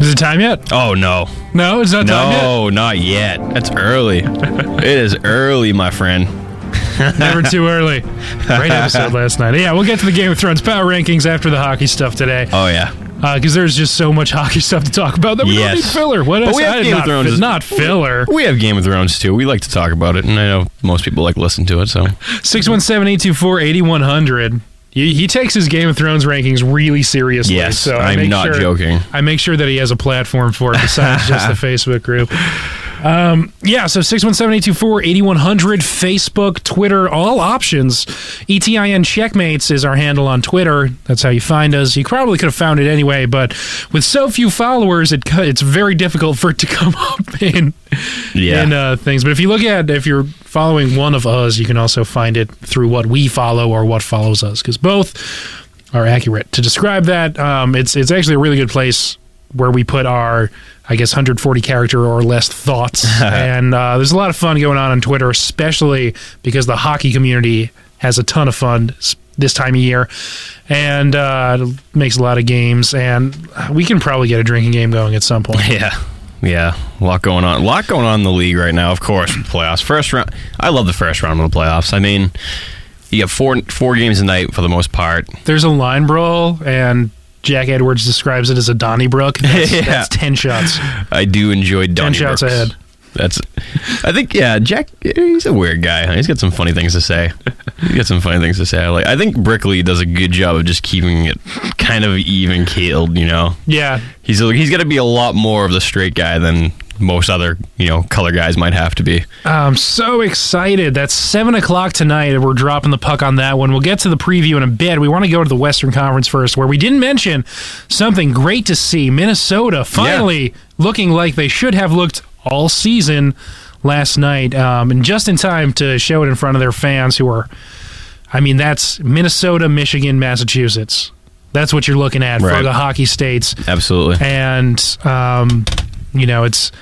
Is it time yet? Oh, no. No, it's not time yet? No, not yet. That's early. It is early, my friend. Never too early. Great episode last night. Yeah, we'll get to the Game of Thrones power rankings after the hockey stuff today. Oh, yeah. Because there's just so much hockey stuff to talk about that we don't need filler. What else? We have Game of Thrones. Not filler. We have Game of Thrones, too. We like to talk about it, and I know most people like to listen to it, so. 617-824-8100. He takes his Game of Thrones rankings really seriously. Yes, so I'm not joking. I make sure that he has a platform for it besides just the Facebook group. So 617-824-8100, Facebook, Twitter, all options. ETIN Checkmates is our handle on Twitter. That's how you find us. You probably could have found it anyway, but with so few followers, it's very difficult for it to come up in things. But if you're following one of us, you can also find it through what we follow or what follows us, because both are accurate. To describe that, it's actually a really good place where we put our, 140 character or less thoughts. And there's a lot of fun going on Twitter, especially because the hockey community has a ton of fun this time of year. And it makes a lot of games. And we can probably get a drinking game going at some point. Yeah. A lot going on. A lot going on in the league right now, of course, playoffs. First round. I love the first round of the playoffs. I mean, you have four games a night for the most part. There's a line brawl, and Jack Edwards describes it as a Donnybrook. That's 10 shots. I do enjoy Donnybrook. 10 shots ahead. Jack, he's a weird guy. He's got some funny things to say. I think Brickley does a good job of just keeping it kind of even keeled, Yeah. He's got to be a lot more of the straight guy than most other, color guys might have to be. I'm so excited. That's 7 o'clock tonight. We're dropping the puck on that one. We'll get to the preview in a bit. We want to go to the Western Conference first, where we didn't mention something great to see. Minnesota finally looking like they should have looked all season last night, and just in time to show it in front of their fans who are, that's Minnesota, Michigan, Massachusetts. That's what you're looking at for the hockey states. Absolutely. And, it's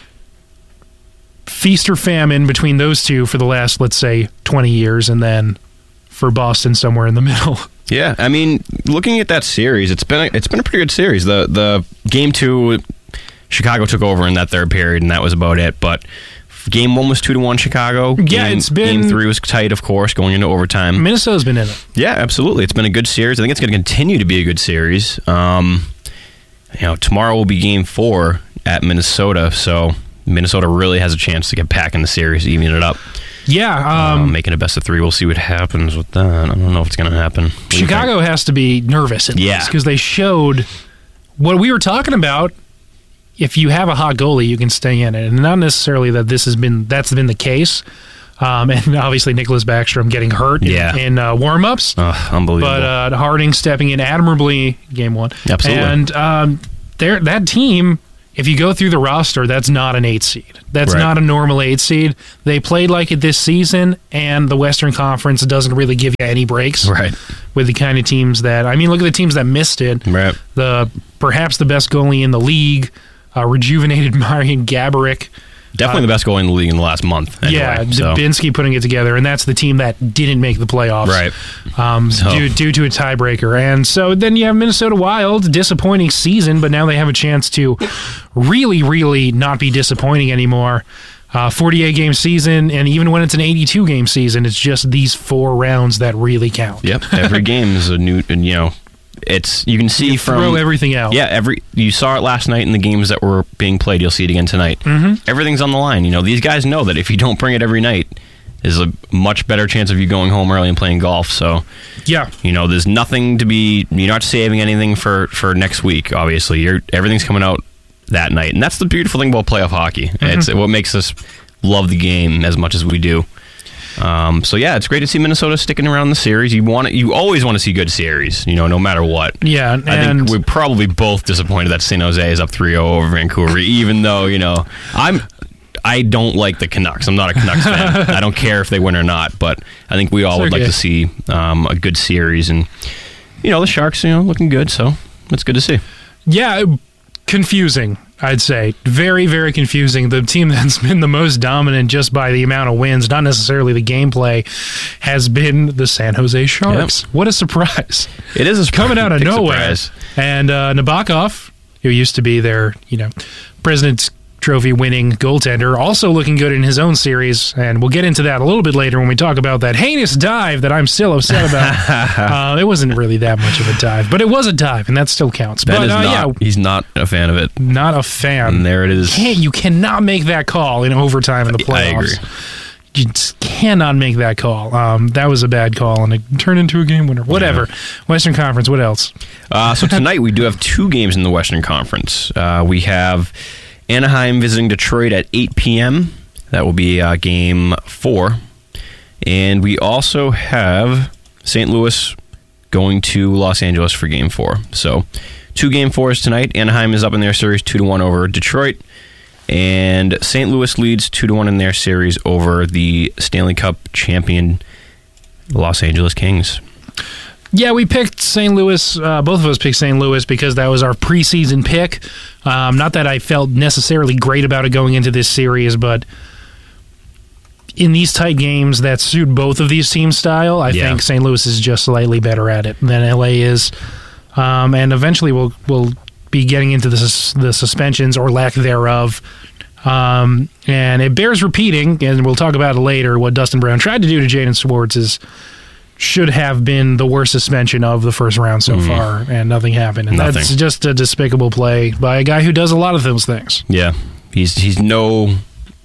feast or famine between those two for the last, let's say, 20 years, and then for Boston somewhere in the middle. Yeah, looking at that series, it's been a pretty good series. The game 2, Chicago took over in that third period, and that was about it. But game 1 was 2-1 Chicago. Game 3 was tight, of course, going into overtime. Minnesota's been in it. Yeah, absolutely. It's been a good series. I think it's going to continue to be a good series. Tomorrow will be game 4 at Minnesota, so Minnesota really has a chance to get back in the series, even it up. Yeah. Making a best of 3. We'll see what happens with that. I don't know if it's going to happen. Chicago has to be nervous at least, because they showed what we were talking about. If you have a hot goalie, you can stay in it. And not necessarily that that's been the case. And obviously Nicholas Backstrom getting hurt in warm-ups. Unbelievable. But Harding stepping in admirably game 1. Absolutely. And that team, if you go through the roster, that's not an 8 seed. That's not a normal 8 seed. They played like it this season, and the Western Conference doesn't really give you any breaks. Right. With the kind of teams that, look at the teams that missed it. Right. Perhaps the best goalie in the league, rejuvenated Marian Gaborik. Definitely the best goalie in the league in the last month. Anyway, Dubinsky putting it together, and that's the team that didn't make the playoffs. Right. Due to a tiebreaker. And so then you have Minnesota Wild, disappointing season, but now they have a chance to really, really not be disappointing anymore. 48-game season, and even when it's an 82-game season, it's just these 4 rounds that really count. Yep. Every game is a new, it's, you can see throw everything out. Yeah, you saw it last night in the games that were being played. You'll see it again tonight. Mm-hmm. Everything's on the line. These guys know that if you don't bring it every night, there's a much better chance of you going home early and playing golf. So, there's nothing to be. You're not saving anything for next week. Obviously, everything's coming out that night, and that's the beautiful thing about playoff hockey. Mm-hmm. It's what makes us love the game as much as we do. It's great to see Minnesota sticking around the series. You always want to see good series, no matter what. Yeah, I think we're probably both disappointed that San Jose is up 3-0 over Vancouver, even though, I don't like the Canucks. I'm not a Canucks fan. I don't care if they win or not, but I think we all would like to see a good series, and the Sharks, looking good, so it's good to see. Yeah, confusing, I'd say. Very, very confusing. The team that's been the most dominant just by the amount of wins, not necessarily the gameplay, has been the San Jose Sharks. Yep. What a surprise. It is a coming out of nowhere. Surprise. And Nabokov who used to be their, President's Trophy winning goaltender, also looking good in his own series, and we'll get into that a little bit later when we talk about that heinous dive that I'm still upset about. It wasn't really that much of a dive, but it was a dive, and that still counts. He's not a fan of it. Not a fan. And there it is. You cannot make that call in overtime in the playoffs. I agree. You just cannot make that call. That was a bad call, and it turned into a game winner. Whatever. Yeah. Western Conference, what else? So tonight we do have 2 games in the Western Conference. We have Anaheim visiting Detroit at 8 p.m. That will be Game 4. And we also have St. Louis going to Los Angeles for Game 4. So 2 Game 4s tonight. Anaheim is up in their series 2-1 over Detroit. And St. Louis leads 2-1 in their series over the Stanley Cup champion Los Angeles Kings. Yeah, we picked St. Louis. Both of us picked St. Louis because that was our preseason pick. Not that I felt necessarily great about it going into this series, but in these tight games that suit both of these teams' style, I think St. Louis is just slightly better at it than LA is. And eventually we'll be getting into the suspensions or lack thereof. And it bears repeating, and we'll talk about it later, what Dustin Brown tried to do to Jaden Schwartz should have been the worst suspension of the first round so far, and nothing happened. And that's just a despicable play by a guy who does a lot of those things. Yeah, he's that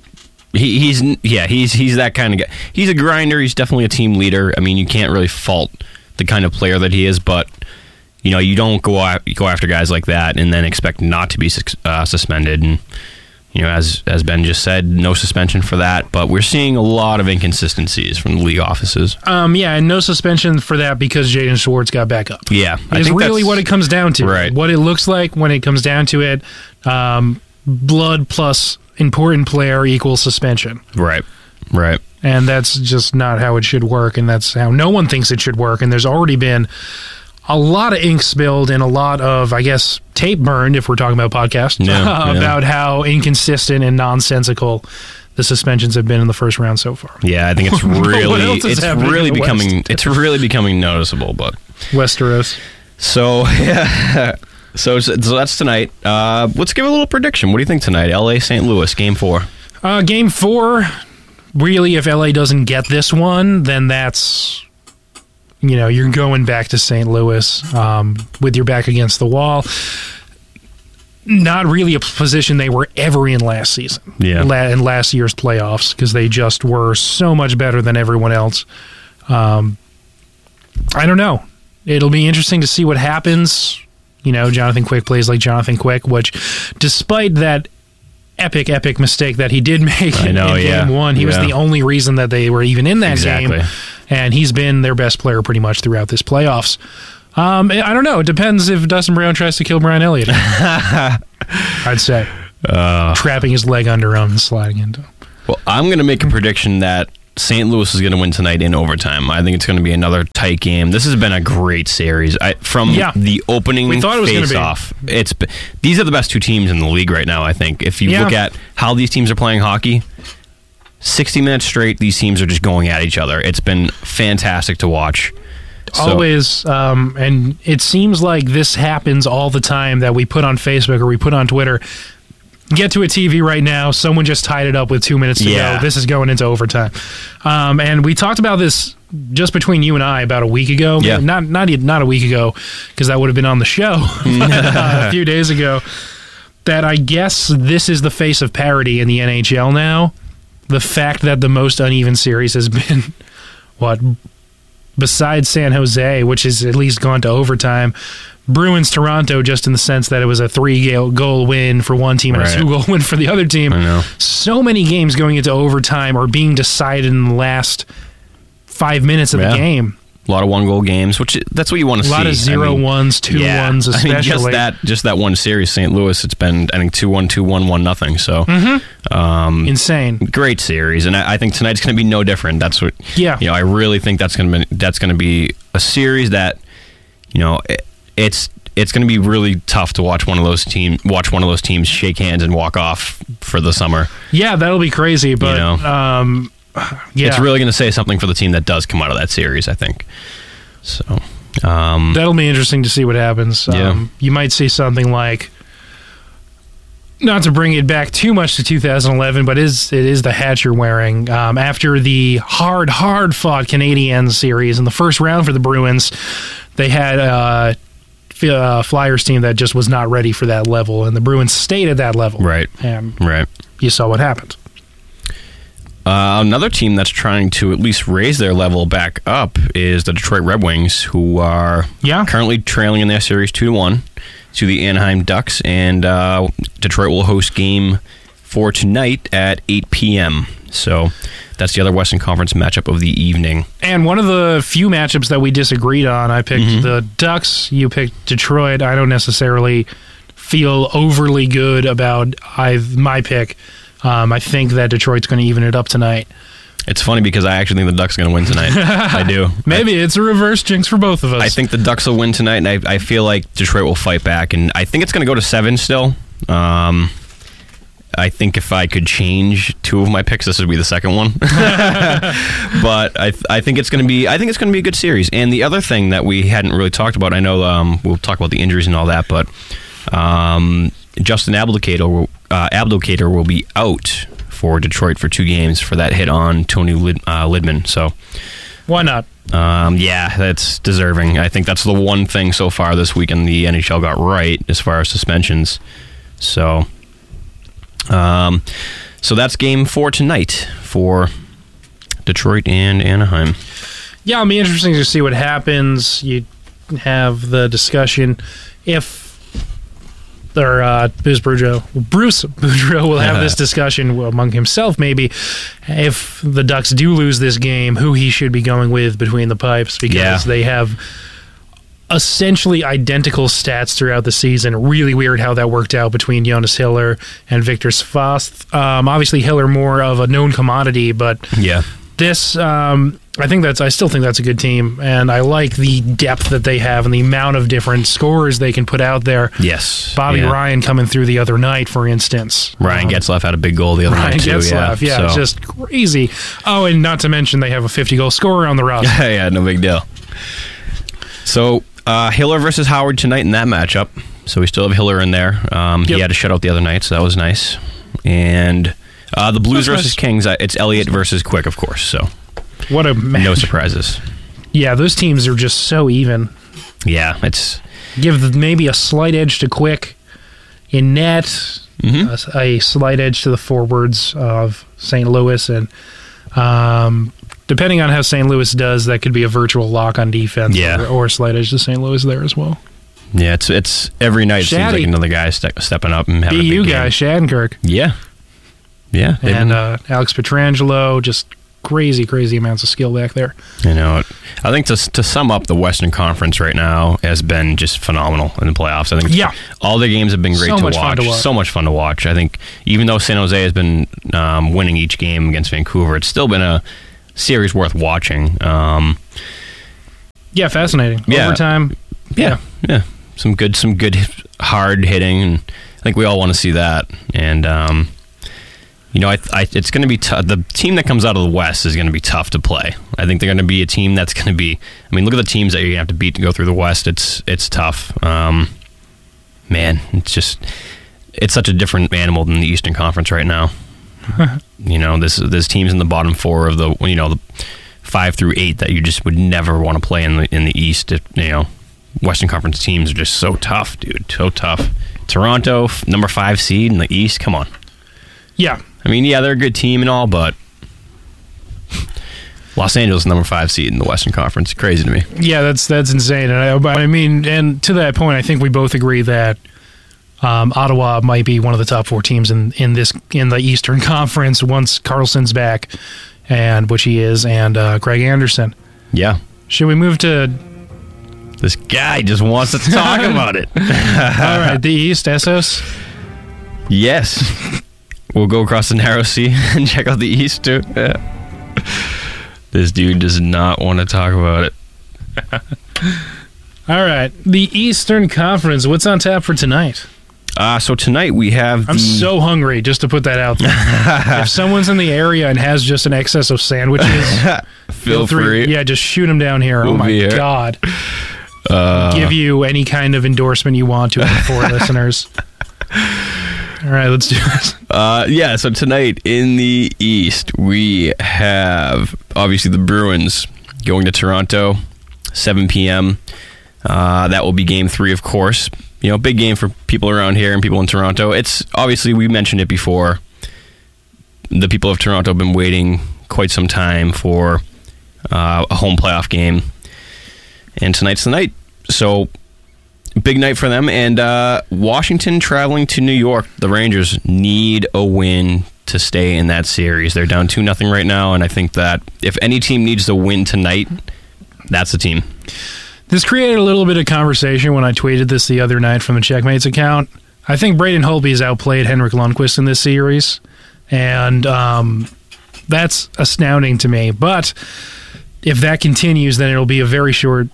kind of guy. He's a grinder. He's definitely a team leader. I mean, you can't really fault the kind of player that he is, but you don't go after guys like that and then expect not to be suspended. And as Ben just said, no suspension for that. But we're seeing a lot of inconsistencies from the league offices. And no suspension for that because Jaden Schwartz got back up. Yeah, is really what it comes down to. Right. What it looks like when it comes down to it. Blood plus important player equals suspension. Right. And that's just not how it should work, and that's how no one thinks it should work. And there's already been a lot of ink spilled and a lot of, I guess, tape burned, if we're talking about podcasts, about how inconsistent and nonsensical the suspensions have been in the first round so far. Yeah, I think it's really becoming noticeable. But Westeros. So yeah, so that's tonight. Let's give a little prediction. What do you think tonight? LA St. Louis Game 4. Game 4. Really, if LA doesn't get this one, then that's. You're going back to St. Louis with your back against the wall. Not really a position they were ever in last season. Yeah. In last year's playoffs, because they just were so much better than everyone else. I don't know. It'll be interesting to see what happens. Jonathan Quick plays like Jonathan Quick, which, despite that epic mistake that he did make in Game 1, he was the only reason that they were even in that game. And he's been their best player pretty much throughout this playoffs. I don't know. It depends if Dustin Brown tries to kill Brian Elliott. I'd say. Trapping his leg under him and sliding into him. Well, I'm going to make a prediction that St. Louis is going to win tonight in overtime. I think it's going to be another tight game. This has been a great series. From the opening face-off, these are the best 2 teams in the league right now, I think. If you look at how these teams are playing hockey, 60 minutes straight, these teams are just going at each other. It's been fantastic to watch. Always, and it seems like this happens all the time that we put on Facebook or we put on Twitter. Get to a TV right now. Someone just tied it up with 2 minutes to go. This is going into overtime. And we talked about this just between you and I about a week ago. Yeah. Not a week ago, because that would have been on the show a few days ago. That I guess this is the face of parity in the NHL now. The fact that the most uneven series has been, besides San Jose, which has at least gone to overtime, Bruins-Toronto, just in the sense that it was a 3-goal win for one team and a 2-goal win for the other team. I know. So many games going into overtime are being decided in the last 5 minutes of the game. A lot of 1-goal games, which that's what you want to see. A lot of 0-1s, 2-1s, especially. Just that one series, St. Louis, it's been, I think, 2-1, 2-1, 1-0. So, insane. Great series, and I think tonight's going to be no different. That's what. Yeah. I really think that's going to be a series that, it's going to be really tough to watch one of those teams shake hands and walk off for the summer. Yeah, that'll be crazy, but it's really going to say something for the team that does come out of that series, I think. So that'll be interesting to see what happens. You might see something like not to bring it back too much to 2011, but it is the hat you're wearing. After the hard-fought Canadiens series in the first round for the Bruins, they had a Flyers team that just was not ready for that level, and the Bruins stayed at that level. Right. And right. You saw what happened. Another team that's trying to at least raise their level back up is the Detroit Red Wings, who are currently trailing in their series 2-1 to the Anaheim Ducks, and Detroit will host Game 4 tonight at 8 p.m. So that's the other Western Conference matchup of the evening. And one of the few matchups that we disagreed on, I picked the Ducks, you picked Detroit. I don't necessarily feel overly good about my pick. I think that Detroit's going to even it up tonight. It's funny because I actually think the Ducks are going to win tonight. I do. Maybe it's a reverse jinx for both of us. I think the Ducks will win tonight, and I feel like Detroit will fight back. And I think it's going to go to 7 still. I think if I could change 2 of my picks, this would be the second one. But I think it's going to be. I think it's going to be a good series. And the other thing that we hadn't really talked about, I know we'll talk about the injuries and all that, but Justin Abdelkader will be out for Detroit for 2 games for that hit on Tony Lidman. So why not? Yeah, that's deserving. I think that's the one thing so far this weekend the NHL got right as far as suspensions. So that's Game 4 tonight for Detroit and Anaheim. Yeah, it'll be interesting to see what happens. You have the discussion if Bruce Boudreau will have this discussion among himself, maybe, if the Ducks do lose this game, who he should be going with between the pipes, because they have essentially identical stats throughout the season. Really weird how that worked out between Jonas Hiller and Victor Svast. Obviously, Hiller more of a known commodity, but this, I still think that's a good team, and I like the depth that they have and the amount of different scorers they can put out there. Yes. Bobby Ryan coming through the other night, for instance. Ryan Getzlaf had a big goal the other night, too. It's just crazy. Oh, and not to mention they have a 50-goal scorer on the roster. Yeah, no big deal. So, Hiller versus Howard tonight in that matchup. So we still have Hiller in there. He had a shutout the other night, so that was nice. And the Blues versus Kings, it's Elliott versus Quick, of course, so... What a match. No surprises. Yeah, those teams are just so even. Yeah, it's... Give maybe a slight edge to Quick in net, a slight edge to the forwards of St. Louis, and depending on how St. Louis does, that could be a virtual lock on defense or a slight edge to St. Louis there as well. Yeah, it's every night it seems like another guy stepping up and having a big game. guy, Shattenkirk. Yeah. And Alex Pietrangelo, just crazy amounts of skill back there. You know, I think to sum up, the Western Conference right now has been just phenomenal in the playoffs. I think all the games have been great to watch. So much fun to watch. I think even though San Jose has been winning each game against Vancouver, it's still been a series worth watching. Fascinating. Overtime. Yeah. Some good hard hitting, and I think we all want to see that. And it's going to be the team that comes out of the West is going to be tough to play. I think they're going to be a team that's going to be. I mean, look at the teams that you're going to have to beat to go through the West. It's tough. Man, it's such a different animal than the Eastern Conference right now. There's teams in the bottom 4 of the 5 through 8 that you just would never want to play in the East. Western Conference teams are just so tough, dude. So tough. Toronto, number 5 seed in the East. Come on. Yeah. I mean, they're a good team and all, but Los Angeles, number 5 seed in the Western Conference. Crazy to me. Yeah, that's insane. And to that point, I think we both agree that Ottawa might be one of the top 4 teams in the Eastern Conference once Carlson's back, and which he is, and Greg Anderson. Yeah. Should we move to? This guy just wants to talk about it. All right, the East, Essos. Yes. We'll go across the narrow sea and check out the East, too. This dude does not want to talk about it. All right. The Eastern Conference. What's on tap for tonight? So tonight we have I'm so hungry, just to put that out there. If someone's in the area and has just an excess of sandwiches, feel free. Yeah, just shoot them down here. We'll oh, my God. Give you any kind of endorsement you want to for listeners. All right, let's do this. Yeah, so tonight in the East, we have, obviously, the Bruins going to Toronto, 7 p.m. That will be Game 3, of course. You know, big game for people around here and people in Toronto. It's, obviously, we mentioned it before. The people of Toronto have been waiting quite some time for a home playoff game. And tonight's the night. So, big night for them. And Washington traveling to New York. The Rangers need a win to stay in that series. They're down 2-0 right now, and I think that if any team needs to win tonight, that's the team. This created a little bit of conversation when I tweeted this the other night from the Checkmates account. I think Braden Holtby has outplayed Henrik Lundqvist in this series, and that's astounding to me. But if that continues, then it'll be a very short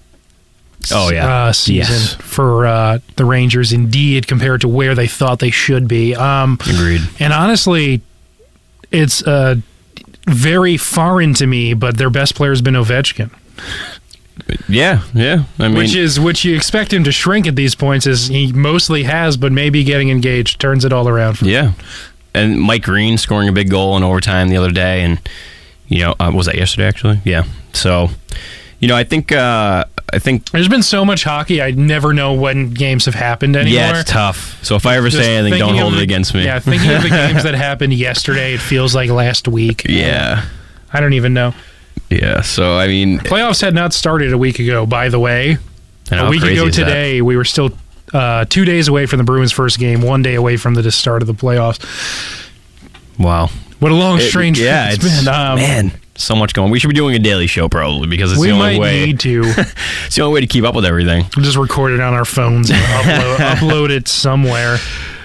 season for the Rangers, indeed, compared to where they thought they should be. Agreed. And honestly, it's very foreign to me, but their best player has been Ovechkin. Yeah. I mean, which you expect him to shrink at these points, as he mostly has, but maybe getting engaged turns it all around for him. And Mike Green scoring a big goal in overtime the other day, and was that yesterday actually? Yeah. So, I think there's been so much hockey, I never know when games have happened anymore. Yeah, it's tough. So if I ever say anything, don't hold it against me. Yeah, thinking of the games that happened yesterday, it feels like last week. Yeah. I don't even know. Yeah, so I mean, playoffs had not started a week ago, by the way. A week ago today, we were still 2 days away from the Bruins' first game, 1 day away from the start of the playoffs. Wow. What a long, strange it's been. Man, so much going on. We should be doing a daily show probably, because it's the only way. We might need to. It's the only way to keep up with everything. We'll just record it on our phones and upload it somewhere.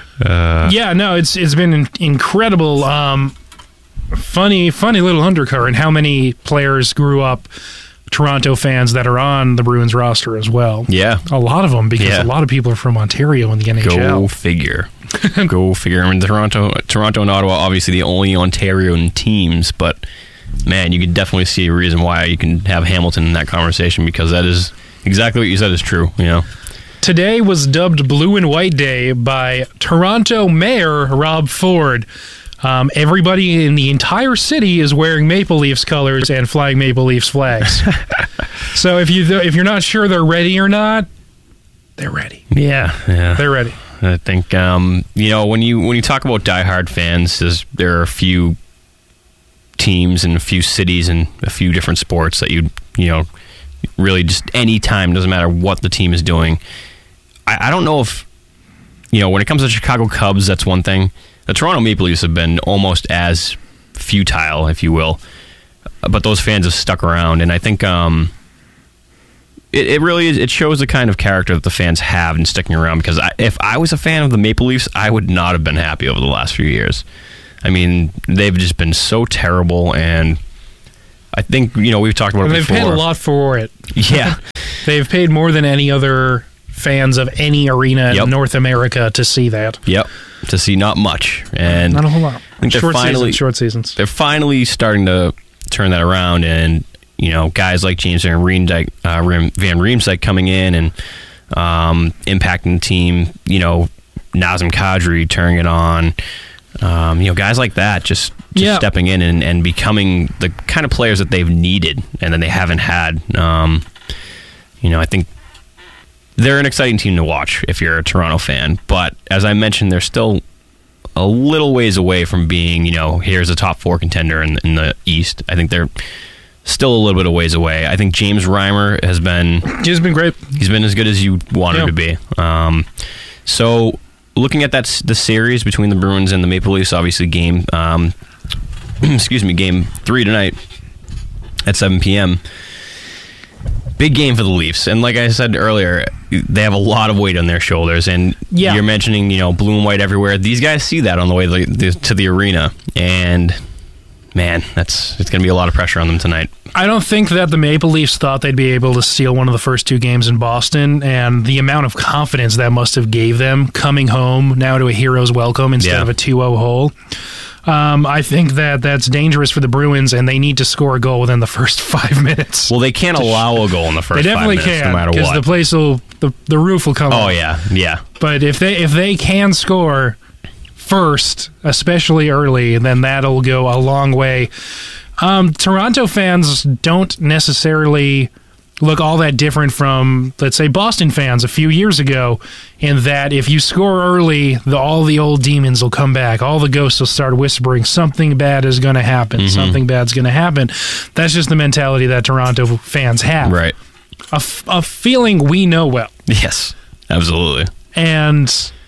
It's been incredible. Funny little undercurrent. How many players grew up Toronto fans that are on the Bruins roster as well? Yeah. A lot of them, because a lot of people are from Ontario in the NHL. Go figure. Go figure. I mean, Toronto and Ottawa, obviously the only Ontarian teams, but man, you could definitely see a reason why you can have Hamilton in that conversation, because that is exactly what you said is true, Today was dubbed Blue and White Day by Toronto Mayor Rob Ford. Everybody in the entire city is wearing Maple Leafs colors and flying Maple Leafs flags. So if you're not sure they're ready or not, they're ready. Yeah, they're ready. I think when you talk about diehard fans, there are a few teams and a few cities and a few different sports that you really just any time, doesn't matter what the team is doing. I don't know if when it comes to Chicago Cubs, that's one thing. The Toronto Maple Leafs have been almost as futile, if you will, but those fans have stuck around, and I think it really is. It shows the kind of character that the fans have in sticking around. Because if I was a fan of the Maple Leafs, I would not have been happy over the last few years. I mean, they've just been so terrible, and I think we've talked about it before. They've paid a lot for it. Yeah, they've paid more than any other fans of any arena in North America to see that. Yep. To see not much, and not a whole lot. I think short seasons. They're finally starting to turn that around, and guys like James Van Riemsdyk coming in and impacting the team. Nazem Kadri turning it on. Guys like that just stepping in and becoming the kind of players that they've needed and that they haven't had. I think they're an exciting team to watch if you're a Toronto fan. But as I mentioned, they're still a little ways away from being, here's a top 4 contender in the East. I think they're still a little bit of ways away. I think James Reimer has been... He's been great. He's been as good as you want him to be. So looking at the series between the Bruins and the Maple Leafs, obviously game 3 tonight at 7 p.m., big game for the Leafs, and like I said earlier, they have a lot of weight on their shoulders. And you're mentioning, blue and white everywhere. These guys see that on the way to the arena, and man, it's going to be a lot of pressure on them tonight. I don't think that the Maple Leafs thought they'd be able to steal one of the first 2 games in Boston, and the amount of confidence that must have gave them coming home now to a hero's welcome instead of a 2-0 hole. I think that's dangerous for the Bruins, and they need to score a goal within the first 5 minutes. Well, they can't allow a goal in the first 5 minutes, no matter what. Because the place the roof will come off. Oh, yeah. But if they can score first, especially early, then that'll go a long way. Toronto fans don't necessarily look all that different from, let's say, Boston fans a few years ago, in that if you score early, all the old demons will come back. All the ghosts will start whispering, something bad is going to happen. Mm-hmm. Something bad's going to happen. That's just the mentality that Toronto fans have. Right. A feeling we know well. Yes, absolutely. And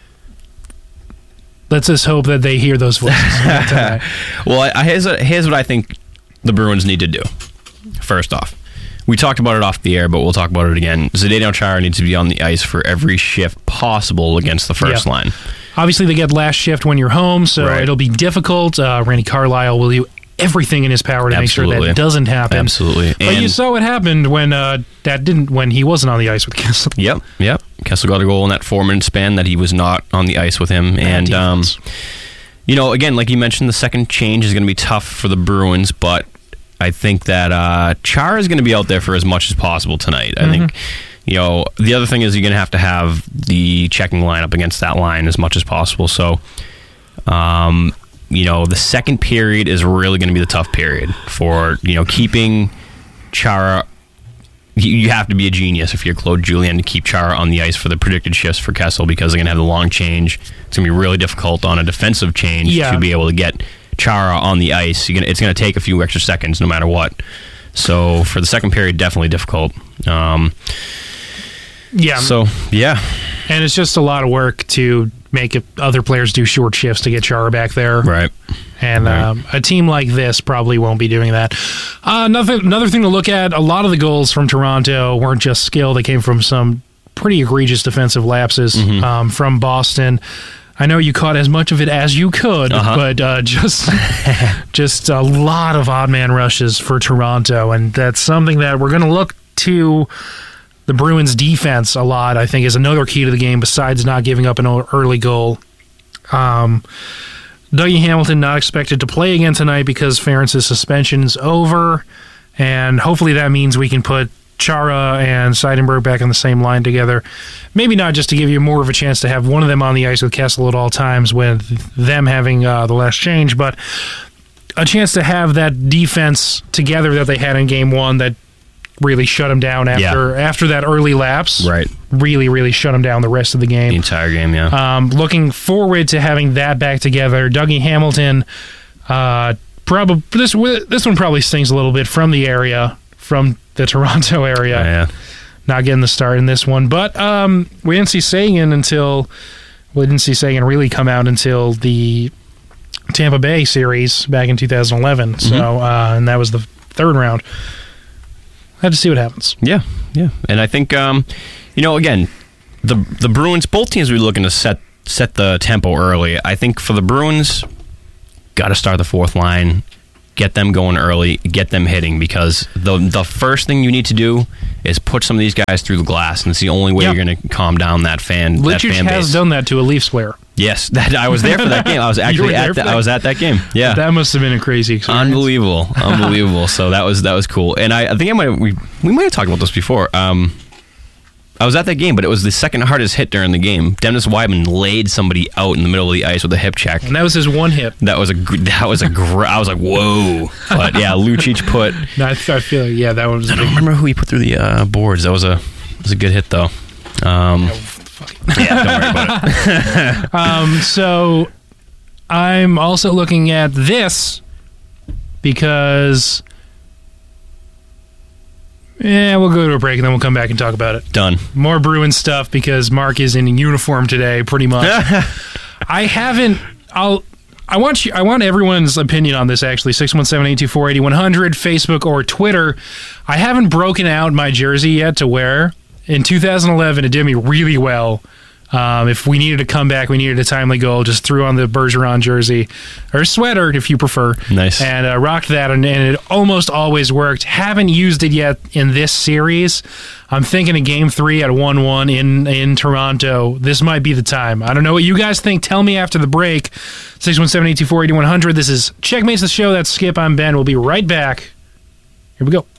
let's just hope that they hear those voices tonight. Well, here's what I think the Bruins need to do. First off, we talked about it off the air, but we'll talk about it again. Zdeno Chara needs to be on the ice for every shift possible against the first line. Obviously, they get last shift when you're home, so it'll be difficult. Randy Carlyle will do everything in his power to make sure that doesn't happen. Absolutely. But you saw what happened when when he wasn't on the ice with Kessel. Yep. Kessel got a goal in that 4-minute span that he was not on the ice with him. And, again, like you mentioned, the second change is going to be tough for the Bruins, but I think that Chara is going to be out there for as much as possible tonight. I think, the other thing is you're going to have the checking lineup against that line as much as possible. So, the second period is really going to be the tough period for, keeping Chara. You have to be a genius if you're Claude Julien to keep Chara on the ice for the predicted shifts for Kessel, because they're going to have the long change. It's going to be really difficult on a defensive change to be able to get Chara on the ice. It's going to take a few extra seconds no matter what. So for the second period, definitely difficult. And it's just a lot of work to make other players do short shifts to get Chara back there. Right. And a team like this probably won't be doing that. Another thing to look at, a lot of the goals from Toronto weren't just skill. They came from some pretty egregious defensive lapses from Boston. I know you caught as much of it as you could, but just a lot of odd man rushes for Toronto, and that's something that we're going to look to the Bruins' defense a lot. I think is another key to the game besides not giving up an early goal. Dougie Hamilton not expected to play again tonight because Ferentz's suspension is over, and hopefully that means we can put Chara and Seidenberg back on the same line together. Maybe not just to give you more of a chance to have one of them on the ice with Kessel at all times with them having the last change, but a chance to have that defense together that they had in Game 1 that really shut them down after that early lapse. Right. Really, really shut them down the rest of the game. The entire game, looking forward to having that back together. Dougie Hamilton, probably this one probably stings a little bit from the Toronto area. Not getting the start in this one. But we didn't see Sagan really come out until the Tampa Bay series back in 2011. So, and that was the third round. Had to see what happens. Yeah. And I think, again, the Bruins, both teams will be looking to set the tempo early. I think for the Bruins, got to start the fourth line, get them going early, get them hitting, because the first thing you need to do is put some of these guys through the glass, and it's the only way you're going to calm down that fan base. Lucic has done that to a Leafs player. Yes, I was there for that game. I was actually at that game. Yeah, that must have been a crazy experience. Unbelievable. So that was cool. And I think we might have talked about this before. I was at that game, but it was the second hardest hit during the game. Dennis Wideman laid somebody out in the middle of the ice with a hip check, and that was his one hit. I was like, whoa! But yeah, Lucic put. No, I feel like that one was. I don't remember who he put through the boards. That was a good hit though. Don't worry about it. So I'm also looking at this because. Yeah, we'll go to a break and then we'll come back and talk about it. Done. More Bruins stuff because Mark is in uniform today, pretty much. I want everyone's opinion on this, actually. 617-824-8100, Facebook or Twitter. I haven't broken out my jersey yet to wear. In 2011, it did me really well. If we needed a comeback, we needed a timely goal, just threw on the Bergeron jersey, or sweater if you prefer. Nice. And rocked that, and it almost always worked. Haven't used it yet in this series. I'm thinking of Game 3 at 1-1 in Toronto. This might be the time. I don't know what you guys think. Tell me after the break. 617-824-8100. This is Checkmates the Show. That's Skip. I'm Ben. We'll be right back. Here we go.